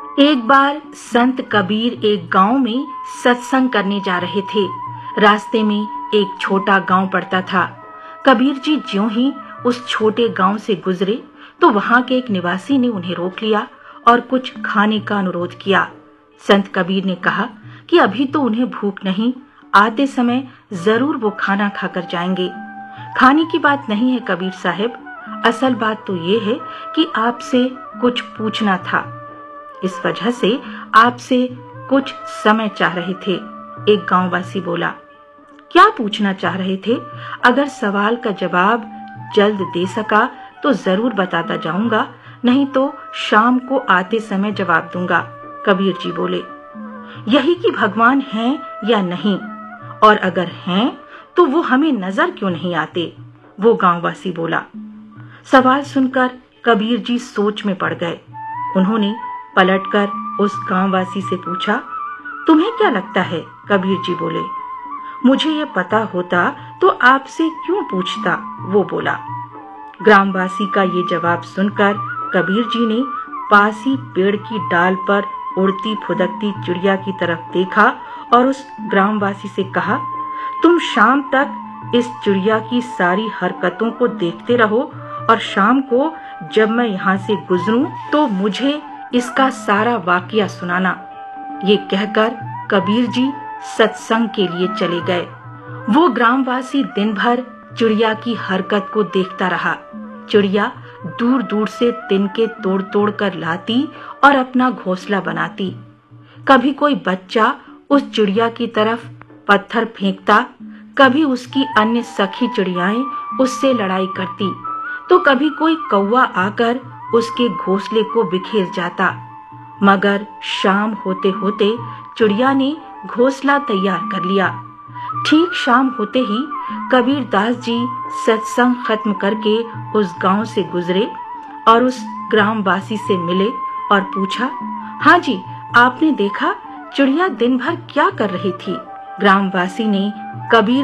एक बार संत कबीर एक गांव में सत्संग करने जा रहे थे। रास्ते में एक छोटा गांव पड़ता था। कबीर जी ज्यों ही उस छोटे गांव से गुजरे तो वहां के एक निवासी ने उन्हें रोक लिया और कुछ खाने का अनुरोध किया। संत कबीर ने कहा कि अभी तो उन्हें भूख नहीं, आते समय जरूर वो खाना खाकर जाएंगे। खाने की बात नहीं है कबीर साहब, असल बात तो ये है कि आपसे कुछ पूछना था। इस वजह से आपसे कुछ समय चाह रहे थे। एक गांववासी बोला। क्या पूछना चाह रहे थे? अगर सवाल का जवाब जल्द दे सका तो जरूर बताता जाऊंगा, नहीं तो शाम को आते समय जवाब दूंगा। कबीर जी बोले। यही कि भगवान हैं या नहीं, और अगर हैं तो वो हमें नजर क्यों नहीं आते? वो गांववासी बोला। सवाल सुनकर कबीर जी सोच में पड़ गए। उन्होंने पलटकर उस गांववासी से पूछा, तुम्हें क्या लगता है? कबीर जी बोले। मुझे ये पता होता तो आपसे क्यों पूछता? वो बोला। ग्रामवासी का ये जवाब सुनकर कबीर जी ने पास ही पेड़ की डाल पर उड़ती फुदकती चिड़िया की तरफ देखा और उस ग्रामवासी से कहा, तुम शाम तक इस चिड़िया की सारी हरकतों को देखते रहो और शाम को जब मैं यहाँ से गुजरूं तो मुझे इसका सारा वाकया सुनाना। ये कहकर कबीर जी सत्संग के लिए चले गए। वो ग्रामवासी दिन भर चिड़िया की हरकत को देखता रहा। चिड़िया दूर दूर से तिनके तोड़ तोड़ कर लाती और अपना घोंसला बनाती। कभी कोई बच्चा उस चिड़िया की तरफ पत्थर फेंकता, कभी उसकी अन्य सखी चिड़ियाएं उससे लड़ाई करती, तो कभी कोई कौवा आकर उसके घोंसले को बिखेर जाता। मगर शाम होते होते चिड़िया ने घोंसला तैयार कर लिया। ठीक शाम होते ही कबीर दास जी सत्संग खत्म करके उस गांव से गुजरे और उस ग्रामवासी से मिले और पूछा, हाँ जी, आपने देखा चिड़िया दिन भर क्या कर रही थी? ग्रामवासी ने कबीर